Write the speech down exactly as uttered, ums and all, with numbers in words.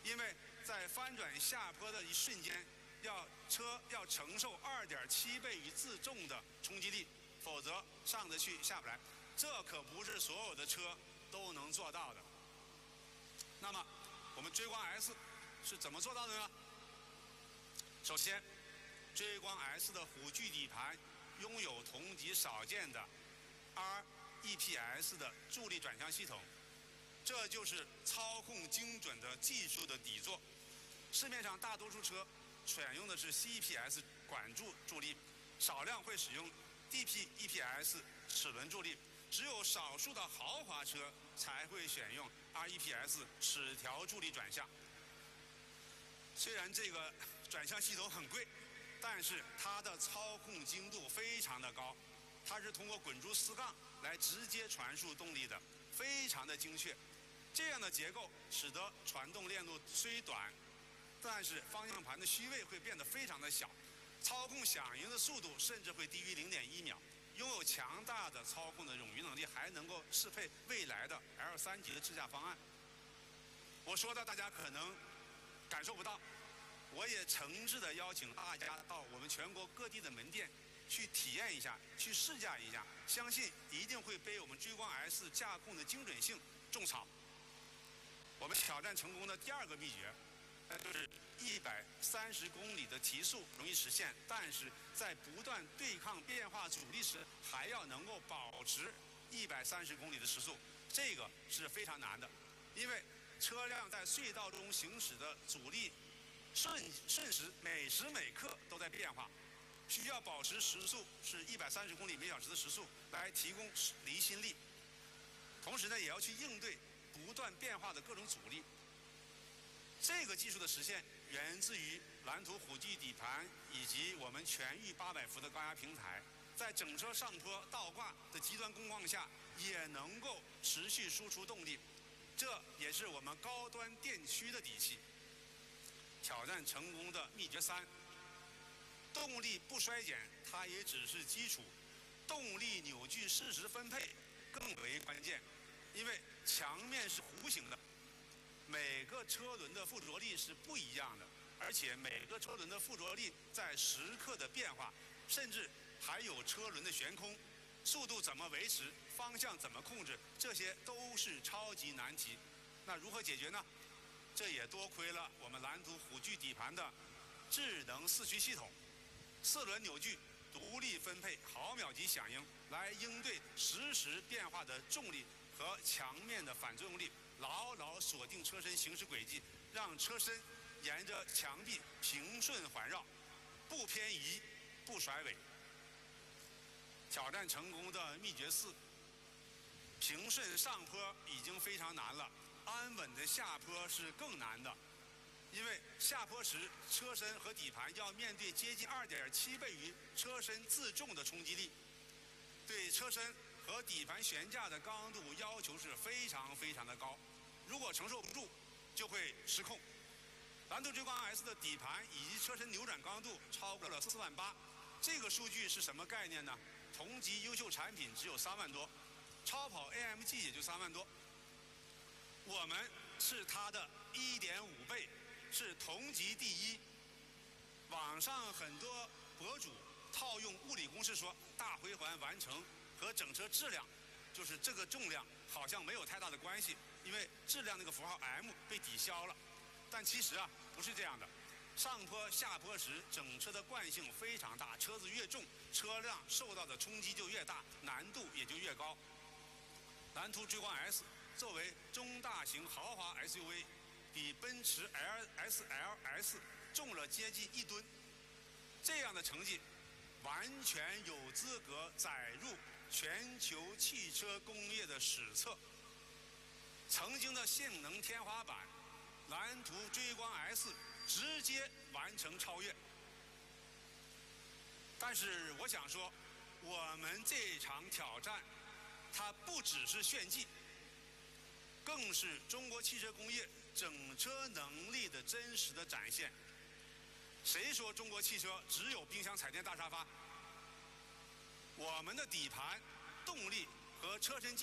因为在翻转下坡的一瞬间，要车要承受二点七倍于自重的冲击力，否则上得去下不来。这可不是所有的车都能做到的。那么，我们追光 S 是怎么做到的呢？首先，追光 S 的虎踞底盘拥有同级少见的 R E P S 的助力转向系统，这就是操控精准的技术的底座。市面上大多数车选用的是 C E P S 管柱助力，少量会使用 D P E P S 齿轮助力，只有少数的豪华车才会选用 R E P S 齿条助力转向。虽然这个转向系统很贵，但是它的操控精度非常的高，它是通过滚珠丝杠来直接传输动力的，非常的精确。这样的结构使得传动链路虽短，但是方向盘的虚位会变得非常的小，操控响应的速度甚至会低于零点一秒。拥有强大的操控的冗余能力，还能够适配未来的 L 三 级的智驾方案。我说的大家可能感受不到，我也诚挚地邀请大家到我们全国各地的门店去体验一下，去试驾一下，相信一定会被我们追光 S 驾控的精准性种草。我们挑战成功的第二个秘诀，那就是一百三十公里的提速容易实现，但是在不断对抗变化阻力时，还要能够保持一百三十公里的时速，这个是非常难的，因为车辆在隧道中行驶的阻力瞬瞬时每时每刻都在变化，需要保持时速是一百三十公里每小时的时速来提供离心力，同时呢，也要去应对不断变化的各种阻力。这个技术的实现源自于蓝图虎踞底盘以及我们全域八百伏的高压平台，在整车上坡倒挂的极端工况下，也能够持续输出动力，这也是我们高端电驱的底气。挑战成功的秘诀三：动力不衰减，它也只是基础，动力扭矩适时分配更为关键，因为墙面是弧形的。每个车轮的附着力是不一样的，而且每个车轮的附着力在时刻的变化，甚至还有车轮的悬空，速度怎么维持，方向怎么控制，这些都是超级难题。那如何解决呢？这也多亏了我们蓝图虎踞底盘的智能四驱系统，四轮扭矩独立分配毫秒级响应，来应对实时变化的重力和墙面的反作用力，牢牢锁定车身行驶轨迹，让车身沿着墙壁平顺环绕，不偏移，不甩尾。挑战成功的秘诀四：平顺上坡已经非常难了，安稳的下坡是更难的，因为下坡时车身和底盘要面对接近二点七倍于车身自重的冲击力，对车身和底盘悬架的刚度要求是非常非常的高，如果承受不住，就会失控。蓝图追光 S 的底盘以及车身扭转刚度超过了四万八，这个数据是什么概念呢？同级优秀产品只有三万多，超跑 A M G 也就三万多，我们是它的一点五倍，是同级第一。网上很多博主套用物理公式说，大回环完成和整车质量，就是这个重量好像没有太大的关系，因为质量那个符号 M 被抵消了。但其实啊，不是这样的。上坡下坡时，整车的惯性非常大，车子越重，车辆受到的冲击就越大，难度也就越高。蓝图追光 S 作为中大型豪华 S U V， 比奔驰 L S L S 重了接近一吨，这样的成绩完全有资格载入全球汽车工业的史册。曾经的性能天花板，蓝图追光 S 直接完成超越。但是我想说，我们这场挑战，它不只是炫技，更是中国汽车工业整车能力的真实的展现。谁说中国汽车只有冰箱、彩电、大沙发？我们的底盘、动力和车身